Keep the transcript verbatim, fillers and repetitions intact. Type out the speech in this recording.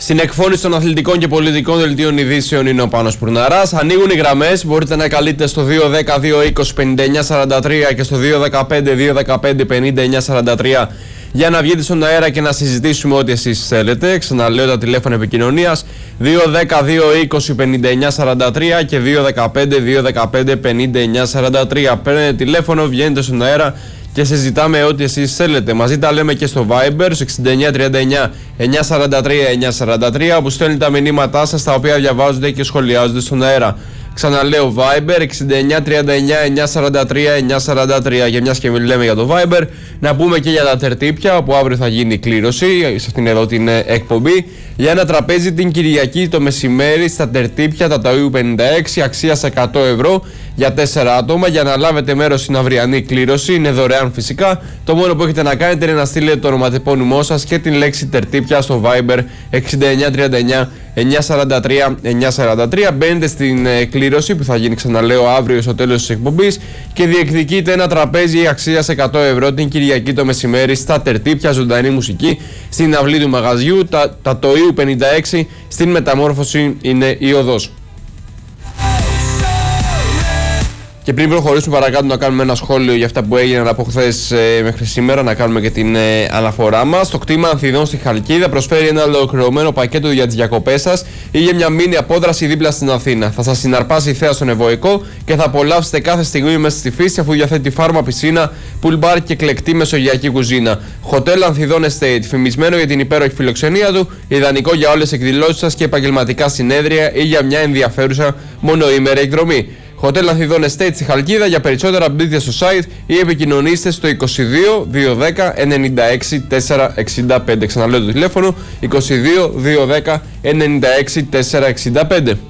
Στην εκφώνηση των αθλητικών και πολιτικών δελτίων ειδήσεων είναι ο Πάνος Πουρναράς. Ανοίγουν οι γραμμές. Μπορείτε να καλείτε στο δύο δέκα δύο είκοσι πενήντα εννιά σαράντα τρία και στο δύο δεκαπέντε δύο δεκαπέντε πενήντα εννιά σαράντα τρία για να βγείτε στον αέρα και να συζητήσουμε ό,τι εσείς θέλετε. Ξαναλέω τα τηλέφωνα επικοινωνίας δύο δέκα δύο είκοσι πενήντα εννιά σαράντα τρία και δύο δεκαπέντε δύο δεκαπέντε πενήντα εννιά σαράντα τρία. Παίρνετε τηλέφωνο, βγαίνετε στον αέρα και συζητάμε ό,τι εσείς θέλετε. Μαζί τα λέμε και στο Viber, στο εξήντα εννιά τριάντα εννιά εννιά σαράντα τρία εννιά σαράντα τρία, όπου στέλνετε τα μηνύματά σας, τα οποία διαβάζονται και σχολιάζονται στον αέρα. Ξαναλέω Viber εξήντα εννιά τριάντα εννιά εννιά σαράντα τρία εννιά σαράντα τρία. Για μιας και λέμε για το Viber, να πούμε και για τα τερτύπια, όπου αύριο θα γίνει κλήρωση σε αυτήν εδώ την εκπομπή για ένα τραπέζι την Κυριακή το μεσημέρι στα τερτύπια τα Ταΐου πενήντα έξι, αξίας εκατό ευρώ για τέσσερα άτομα. Για να λάβετε μέρος στην αυριανή κλήρωση, είναι δωρεάν φυσικά. Το μόνο που έχετε να κάνετε είναι να στείλετε το ονοματεπώνυμό σας και την λέξη τερτύπια στο Viber εξήντα εννιά τριάντα εννιά εννιά σαράντα τρία εννιά σαράντα τρία. Μπαίνετε στην ε, κλήρωση που θα γίνει, ξαναλέω, αύριο στο τέλος της εκπομπής και διεκδικείτε ένα τραπέζι αξίας εκατό ευρώ την Κυριακή το μεσημέρι στα τερτύπια, ζωντανή μουσική στην αυλή του μαγαζιού. Τα, τα Ταΐου πενήντα έξι, στην Μεταμόρφωση είναι η οδός. Και πριν προχωρήσουμε παρακάτω, να κάνουμε ένα σχόλιο για αυτά που έγιναν από χθες ε, μέχρι σήμερα, να κάνουμε και την ε, αναφορά μας. Το κτήμα Ανθιδών στη Χαλκίδα προσφέρει ένα ολοκληρωμένο πακέτο για τις διακοπές σας ή για μια μίνι απόδραση δίπλα στην Αθήνα. Θα σας συναρπάσει η θέα στον Ευωικό και θα απολαύσετε κάθε στιγμή μέσα στη φύση, αφού διαθέτει φάρμα, πισίνα, pool bar και εκλεκτή μεσογειακή κουζίνα. Hotel Ανθιδών Estate, φημισμένο για την υπέροχη φιλοξενία του, ιδανικό για όλες τις εκδηλώσεις σας και επαγγελματικά συνέδρια ή για μια ενδιαφέρουσα μονοήμερη εκδρομή. Hotel Ανθιδών Estate στη Χαλκίδα. Για περισσότερα μπείτε στο site ή επικοινωνήστε στο είκοσι δύο δύο δέκα ενενήντα έξι τετρακόσια εξήντα πέντε. Ξαναλέω το τηλέφωνο είκοσι δύο δύο δέκα ενενήντα έξι τετρακόσια εξήντα πέντε.